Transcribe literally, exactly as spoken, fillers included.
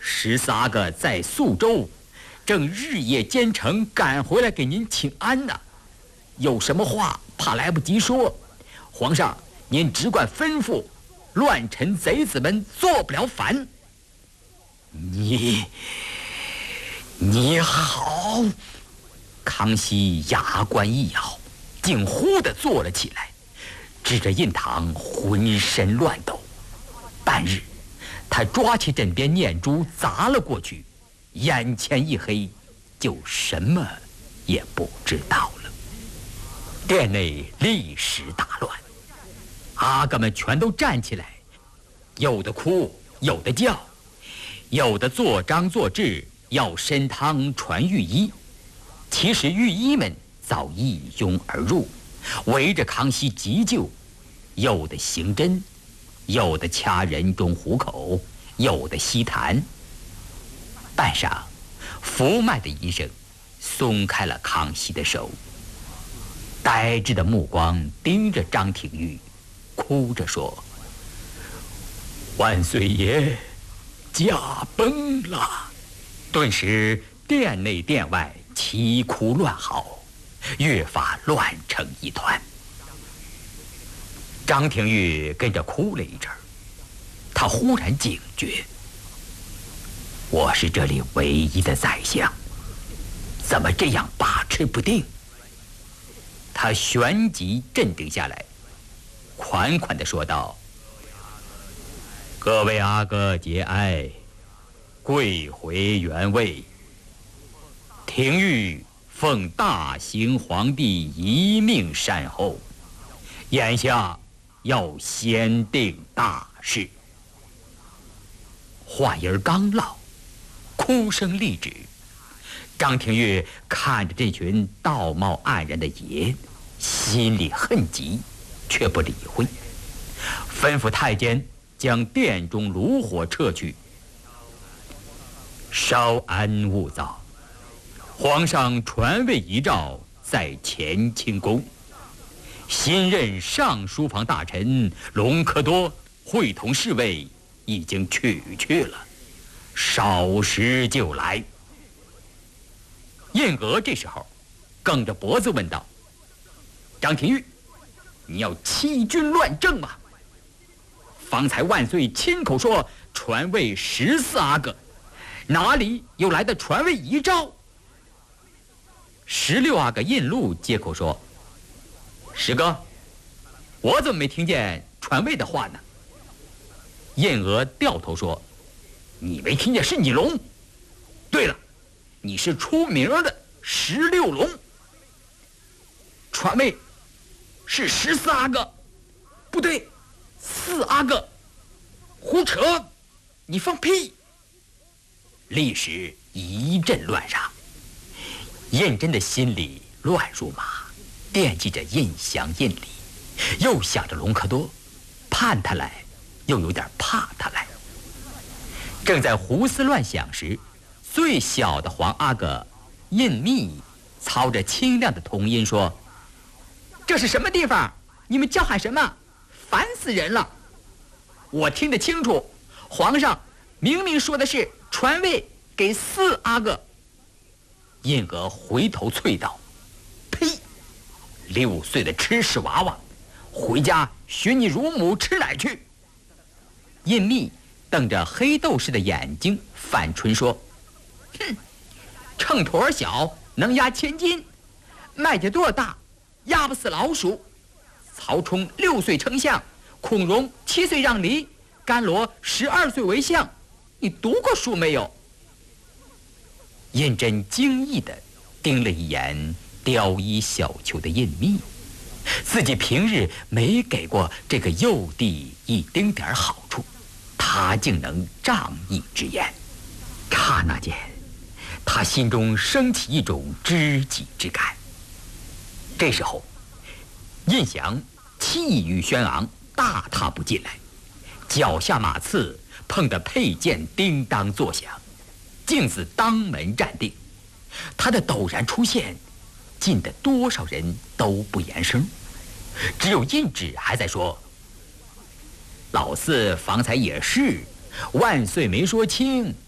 十四阿哥在宿州，正日夜兼程赶回来给您请安呢。有什么话怕来不及说，皇上您只管吩咐，乱臣贼子们做不了反。你，你好！康熙牙关一咬，竟忽地坐了起来，指着印堂浑身乱抖。半日，他抓起枕边念珠砸了过去，眼前一黑，就什么也不知道了。殿内立时大乱，阿哥们全都站起来，有的哭，有的叫，有的做章做制，要参汤传御医。其实御医们早一拥而入，围着康熙急救，有的行针，有的掐人中虎口，有的吸痰。半晌，福脉的医生松开了康熙的手，呆滞的目光盯着张廷玉，哭着说：“万岁爷驾崩了！”顿时殿内殿外齐哭乱嚎，越发乱成一团。张廷玉跟着哭了一阵儿，他忽然警觉：我是这里唯一的宰相，怎么这样把持不定？他旋即镇定下来，款款地说道：“各位阿哥节哀，贵回原位。廷玉奉大行皇帝遗命善后，眼下要先定大事。”话音儿刚落，哭声立止。张廷玉看着这群道貌岸然的爷，心里恨极，却不理会，吩咐太监将殿中炉火撤去，稍安勿躁。皇上传位遗诏在乾清宫，新任上书房大臣隆科多会同侍卫已经取去了，少时就来。燕娥这时候梗着脖子问道：“张廷玉，你要欺君乱政吗？方才万岁亲口说传位十四阿哥，哪里又来的传位遗诏？”十六阿哥印禄接口说：“十哥，我怎么没听见传位的话呢？”燕娥掉头说：“你没听见是你龙。对了，你是出名的十六龙。传位是十四阿哥，不对，四阿哥，胡扯，你放屁！”立时一阵乱嚷。胤禛的心里乱如麻，惦记着胤祥、胤礼，又想着隆科多，盼他来，又有点怕他来。正在胡思乱想时，最小的皇阿哥胤密操着清亮的童音说：“这是什么地方？你们叫喊什么？烦死人了！我听得清楚，皇上明明说的是传位给四阿哥。”胤娥回头啐道：“呸！六岁的吃屎娃娃，回家学你乳母吃奶去。”胤密瞪着黑豆似的眼睛反唇说：“哼，秤砣小能压千斤，麦秸垛大压不死老鼠。曹冲六岁称相，孔融七岁让梨，甘罗十二岁为相，你读过书没有？”胤禛惊异地盯了一眼雕衣小裘的胤密，自己平日没给过这个幼弟一丁点好处，他竟能仗义直言。刹那间，他心中升起一种知己之感。这时候，胤祥气宇轩昂，大踏步进来，脚下马刺碰得佩剑叮当作响，镜子当门站定。他的陡然出现，近得多少人都不言声，只有胤祉还在说：“老四方才也是，万岁没说清，